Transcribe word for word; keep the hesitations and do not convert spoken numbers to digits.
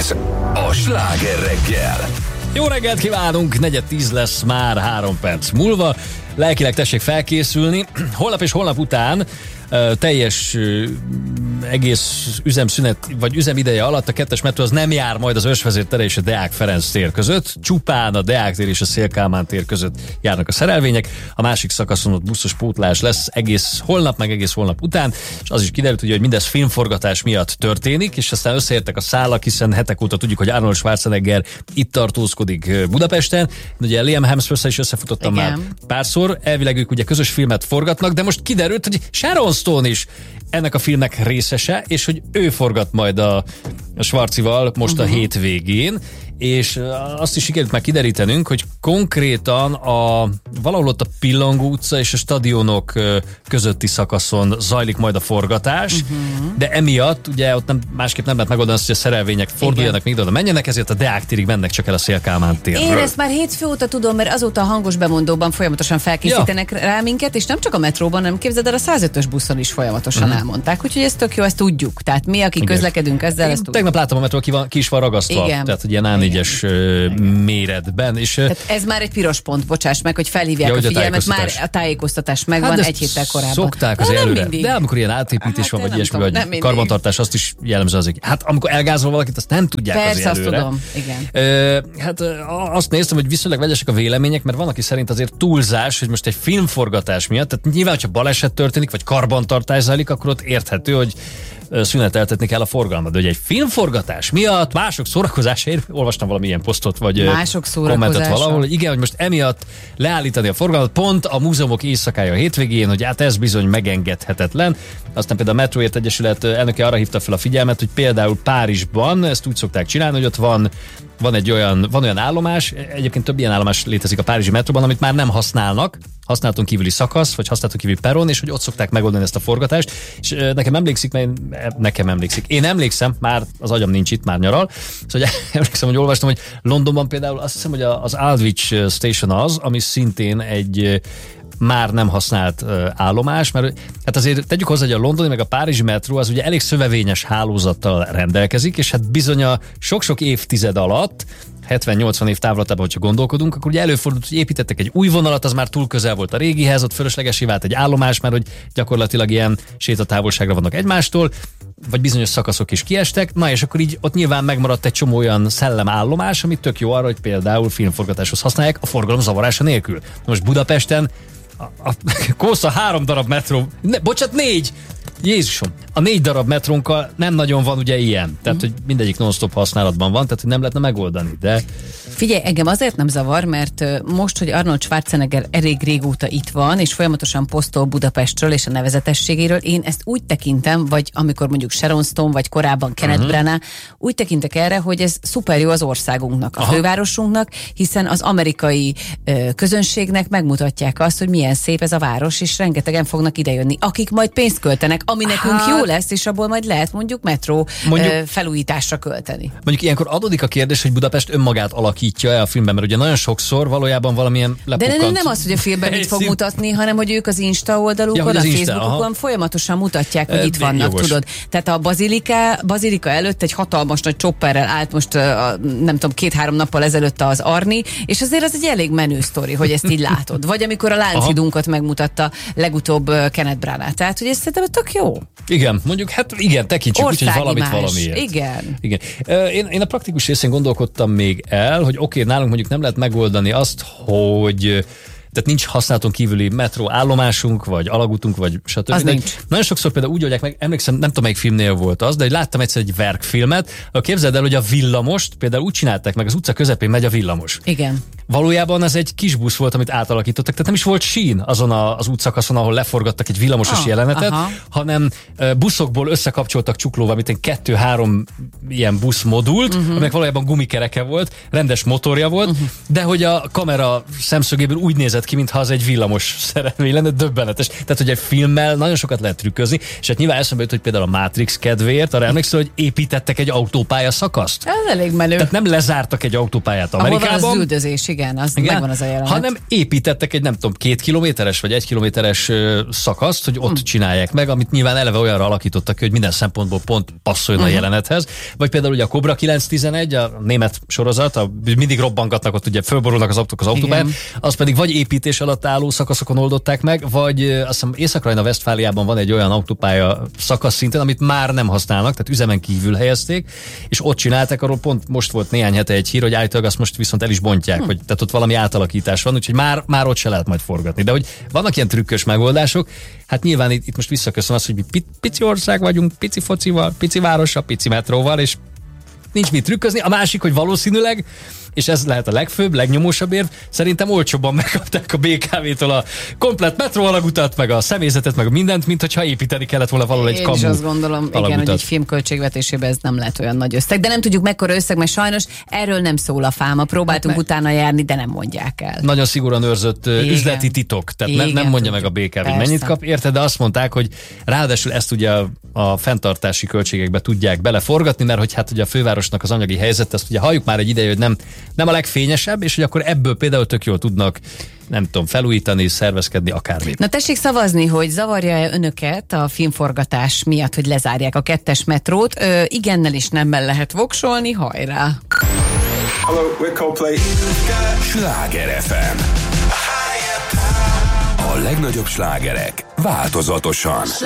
Ez a Sláger reggel. Jó reggelt kívánunk, negyed tíz lesz már három perc múlva. Lelkileg tessék felkészülni. Holnap és holnap után uh, teljes uh, egész üzemszünet, vagy üzemideje alatt a kettes metró az nem jár majd az Ősvezér tere és a Deák Ferenc tér között. Csupán a Deák tér és a Széll Kálmán tér között járnak a szerelvények. A másik szakaszon ott buszos pótlás lesz egész holnap, meg egész holnap után. És az is kiderült, ugye, hogy mindez filmforgatás miatt történik, és aztán összeértek a szálak, hiszen hetek óta tudjuk, hogy Arnold Schwarzenegger itt tartózkodik Budapesten. Ugye Liam Hemsworth-szel is összefutottam Igen. már párszor. Elvileg ők ugye közös filmet forgatnak, de most kiderült, hogy Sharon Stone is ennek a filmnek részese, és hogy ő forgat majd a, a Schwarzival most uh-huh. a hétvégén, és azt is sikerült már kiderítenünk, hogy konkrétan a, valahol ott a Pillangó utca és a stadionok közötti szakaszon zajlik majd a forgatás, uh-huh. de emiatt ugye ott nem, másképp nem lehet megoldani azt, hogy a szerelvények forduljanak, még oda menjenek, ezért a Deák térig mennek csak el a Széll Kálmán térről. Én ezt már hétfő óta tudom, mert azóta a hangos bemondóban folyamatosan felkészítenek ja. rá minket, és nem csak a metróban, nem képzeld el, a százötös buszon is folyamatosan uh-huh. elmondták, úgyhogy ez tök jó, ezt tudjuk. Tehát mi, akik Igen. közlekedünk ezzel, ezt tudjuk. Tegnap láttam a metró, ki, van, ki is van ragasztva, Igen. tehát ugye á négyes méretben. És tehát ez már egy piros pont, bocsáss meg, hogy felhívják ja, a figyelmet, már a tájékoztatás megvan hát egy héttel korábban. Szokták az előre. De amikor ilyen átépítés hát van, vagy ilyesmi, vagy karbantartás, azt is jellemző az. Hát amikor elgázol valakit, azt nem tudják Persze, az előre. Persze, azt tudom, igen. Uh, hát uh, azt néztem, hogy viszonylag vegyesek a vélemények, mert van, aki szerint azért túlzás, hogy most egy filmforgatás miatt, tehát nyilván, hogyha baleset történik, vagy karbantartás zajlik, akkor ott érthető, hogy szüneteltetni kell a forgalmat. De hogy egy filmforgatás miatt, mások szórakozásáért, olvastam valami ilyen posztot, vagy mások kommentet valahol, hogy igen, hogy most emiatt leállítani a forgalmat, pont a múzeumok éjszakája a hétvégén, hogy hát ez bizony megengedhetetlen. Aztán például a Metróért Egyesület elnöke arra hívta fel a figyelmet, hogy például Párizsban ezt úgy szokták csinálni, hogy ott van Van egy olyan, van olyan állomás, egyébként több ilyen állomás létezik a párizsi metróban, amit már nem használnak, használaton kívüli szakasz, vagy használaton kívüli peron, és hogy ott szokták megoldani ezt a forgatást. És nekem emlékszik, mert nekem emlékszik. Én emlékszem, már az agyam nincs itt, már nyaral. Szóval emlékszem, hogy olvastam, hogy Londonban például azt hiszem, hogy az Aldwych Station az, ami szintén egy már nem használt uh, állomás, mert hát azért tegyük hozzá, hogy a londoni meg a párizsi metró az ugye elég szövevényes hálózattal rendelkezik, és hát bizony a sok-sok évtized alatt, hetven-nyolcvan év távlatában, hogyha gondolkodunk, akkor ugye előfordult, hogy építettek egy új vonalat, az már túl közel volt a régihez, ott fölöslegesé vált egy állomás, mert hogy gyakorlatilag ilyen sétatávolságra vannak egymástól, vagy bizonyos szakaszok is kiestek, na és akkor így ott nyilván megmaradt egy csomó olyan szellemállomás, ami tök jó arra, hogy például filmforgatáshoz használják a forgalom zavarása nélkül. Most Budapesten a, a Kósza három darab metró, ne, bocsánat, négy! Jézusom! A négy darab metrónkkal nem nagyon van ugye ilyen. Tehát, hogy mindegyik non-stop használatban van, tehát, hogy nem lehetne megoldani, de... Figyelj, engem azért nem zavar, mert most, hogy Arnold Schwarzenegger elég régóta itt van, és folyamatosan posztol Budapestről és a nevezetességéről, én ezt úgy tekintem, vagy amikor mondjuk Sharon Stone, vagy korábban Kenneth uh-huh. Branagh, úgy tekintek erre, hogy ez szuper jó az országunknak, a Aha. fővárosunknak, hiszen az amerikai ö, közönségnek megmutatják azt, hogy milyen szép ez a város, és rengetegen fognak idejönni, akik majd pénzt költenek, ami nekünk hát... jó lesz, és abból majd lehet mondjuk metró mondjuk, ö, felújításra költeni. Mondjuk ilyenkor adódik a kérdés, hogy Budapest önmagát alakítja-e a filmben, mert ugye nagyon sokszor valójában valamilyen lepukkant... De nem, nem az, hogy a filmben mit fog mutatni, hanem hogy ők az Insta oldalukon, ja, a Insta, Facebookukon aha. folyamatosan mutatják, hogy e, itt vannak, jogos. Tudod. Tehát a bazilika, bazilika előtt egy hatalmas nagy chopperrel állt most, a, nem tudom, két-három nappal ezelőtt az Arni, és azért az egy elég menő sztori, hogy ezt így látod. Vagy amikor a Lánchidunkat megmutatta legutóbb Kenneth Branagh. Tehát, hogy ez szerintem tök jó. Igen, mondjuk, hát igen, tekintsük úgy, hogy valamit valamiért. Igen. igen. Én, én a praktikus részén gondolkodtam még el, hogy oké, okay, nálunk mondjuk nem lehet megoldani azt, hogy tehát nincs használaton kívüli metró állomásunk, vagy alagútunk, vagy stb. Az nincs. Nagyon sokszor például úgy oldják meg, emlékszem, nem tudom, melyik filmnél volt az, de láttam egyszer egy verkfilmet, ahol képzeld el, hogy a villamost például úgy csinálták meg, az utca közepén megy a villamos. Igen. Valójában ez egy kis busz volt, amit átalakítottak, tehát nem is volt sín azon a, az útszakaszon, ahol leforgattak egy villamosos ah, jelenetet, aha. hanem buszokból összekapcsoltak csuklóval, mint egy kettő-három ilyen buszmodult, uh-huh. aminek valójában gumikereke volt, rendes motorja volt, uh-huh. de hogy a kamera szemszögéből úgy nézett ki, mintha az egy villamos szerelvény lenne, döbbenetes. Tehát, hogy egy filmmel nagyon sokat lehet trükközni, és hát nyilván eszembe jut, hogy például a Matrix kedvéért, arra emlékszel, hogy építettek egy autópálya szakaszt. Ez elég menő. Tehát nem lezártak egy autópályát Amerikában. Ahol van az üldözés, igen, az igen, megvan az a jelenet. hanem építettek egy nem tudom, két kilométeres vagy egy kilométeres ö, szakaszt, hogy ott hmm. csinálják meg, amit nyilván eleve olyanra alakítottak, hogy minden szempontból pont passzoljon uh-huh. a jelenethez. Vagy például ugye a Cobra kilenc tizenegy, a német sorozat, a, mindig robbangatnak, ott ugye fölborulnak az autók az autóban, az pedig vagy építés alatt álló szakaszokon oldották meg, vagy ö, azt hiszem Észak-Rajna-Westfáliában van egy olyan autópálya szakasz szinten, amit már nem használnak, tehát üzemen kívül helyezték, és ott csinálták, arról pont most volt néhány hete egy hír, hogy állítólag azt most viszont el is bontják, hm. hogy tehát ott valami átalakítás van, úgyhogy már, már ott se lehet majd forgatni. De hogy vannak ilyen trükkös megoldások, hát nyilván itt, itt most visszaköszön az, hogy mi pici ország vagyunk, pici focival, pici várossal, pici metróval, és nincs mit trükközni. A másik, hogy valószínűleg, és ez lehet a legfőbb, legnyomósabb érv, szerintem olcsóbban megkapták a bé ká vé-től a komplett metróalagutat, meg a személyzetet, meg a mindent, mint hogyha építeni kellett volna valahol egy kamu. Én is azt gondolom, alagutat. Igen, hogy egy film költségvetésében ez nem lehet olyan nagy összeg, de nem tudjuk mekkora összeg, mert sajnos erről nem szól a fáma. Próbáltunk hát, utána járni, de nem mondják el. Nagyon szigorúan őrzött igen. üzleti titok, tehát igen, nem mondja tudjuk. Meg a bé ká vé, mennyit kap, érted, de azt mondták, hogy ráadásul ezt ugye a, a fenntartási költségekbe tudják beleforgatni, mert hogy hát ugye a fővárosnak az anyagi helyzet, azt ugye halljuk már egy ideje, hogy nem nem a legfényesebb, és hogy akkor ebből például tök jól tudnak, nem tudom, felújítani, szervezkedni, akármit. Na tessék szavazni, hogy zavarja-e önöket a filmforgatás miatt, hogy lezárják a kettes metrót. Ö, igennel és nemmel lehet voksolni, hajrá! Hello, we're Coldplay. Sláger ef em. A legnagyobb slágerek változatosan.